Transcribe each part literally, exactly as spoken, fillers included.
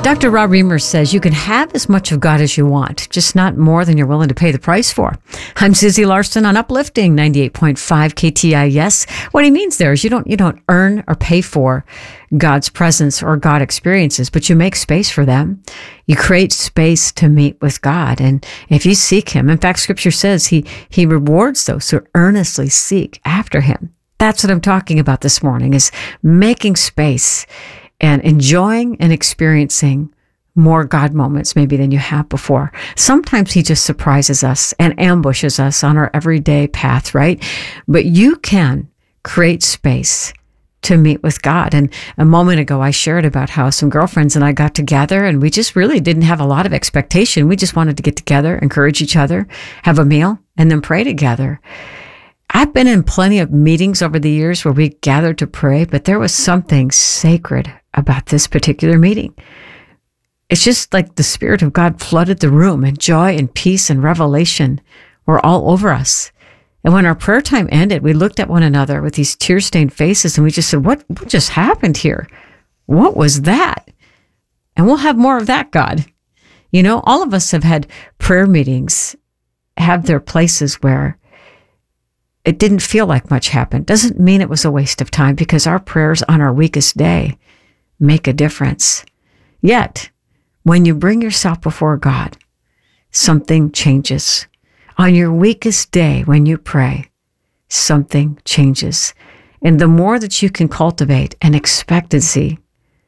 Doctor Rob Reamer says you can have as much of God as you want, just not more than you're willing to pay the price for. I'm Susie Larson on Uplifting ninety-eight point five K T I S. What he means there is you don't you don't earn or pay for God's presence or God experiences, but you make space for them. You create space to meet with God. And if you seek him, in fact, scripture says he, he rewards those who earnestly seek after him. That's what I'm talking about this morning, is making space and enjoying and experiencing more God moments maybe than you have before. Sometimes he just surprises us and ambushes us on our everyday path, right? But you can create space to meet with God. And a moment ago, I shared about how some girlfriends and I got together and we just really didn't have a lot of expectation. We just wanted to get together, encourage each other, have a meal, and then pray together. I've been in plenty of meetings over the years where we gathered to pray, but there was something sacred about this particular meeting. It's just like the Spirit of God flooded the room, and joy and peace and revelation were all over us. And when our prayer time ended, we looked at one another with these tear-stained faces and we just said, what, what just happened here? What was that? And we'll have more of that, God. You know, all of us have had prayer meetings, have their places where it didn't feel like much happened. Doesn't mean it was a waste of time, because our prayers on our weakest day make a difference. Yet, when you bring yourself before God, something changes. On your weakest day, when you pray, something changes. And the more that you can cultivate an expectancy,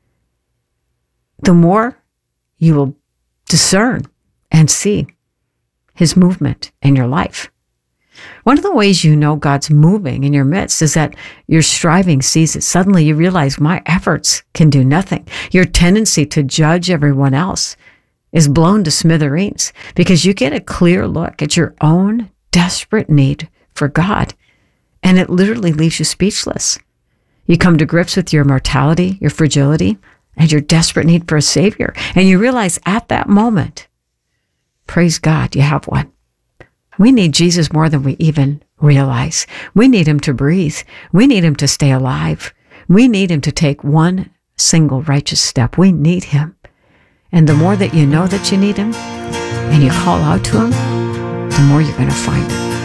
the more you will discern and see his movement in your life. One of the ways you know God's moving in your midst is that your striving ceases. Suddenly you realize my efforts can do nothing. Your tendency to judge everyone else is blown to smithereens, because you get a clear look at your own desperate need for God, and it literally leaves you speechless. You come to grips with your mortality, your fragility, and your desperate need for a Savior, and you realize at that moment, praise God, you have one. We need Jesus more than we even realize. We need him to breathe. We need him to stay alive. We need him to take one single righteous step. We need him. And the more that you know that you need him and you call out to him, the more you're going to find him.